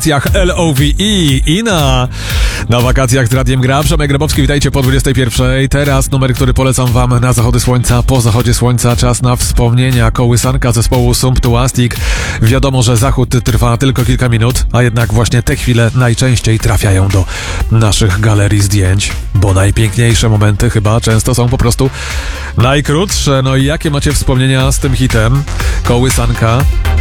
LOVE i na wakacjach z Radiem Gra. Przemek Grabowski, witajcie po 21. Teraz numer, który polecam wam na zachody słońca, po zachodzie słońca. Czas na wspomnienia. Kołysanka zespołu Sumptuastic. Wiadomo, że zachód trwa tylko kilka minut, a jednak właśnie te chwile najczęściej trafiają do naszych galerii zdjęć, bo najpiękniejsze momenty chyba często są po prostu najkrótsze. No i jakie macie wspomnienia z tym hitem? Kołysanka.